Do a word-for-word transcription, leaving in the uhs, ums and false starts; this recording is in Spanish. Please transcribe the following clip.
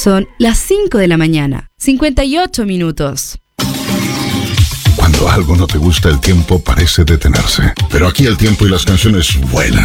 Son las cinco de la mañana, cincuenta y ocho minutos. Cuando algo no te gusta, el tiempo parece detenerse. Pero aquí el tiempo y las canciones vuelan.